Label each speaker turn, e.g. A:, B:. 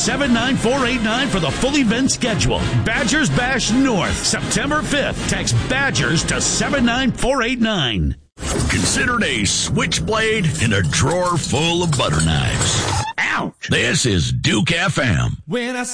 A: 79489 for the full event schedule. Badgers Bash North, September 5th. Text Badgers to 79489.
B: Considered a switchblade in a drawer full of butter knives. Ouch! This is Duke FM.
C: When I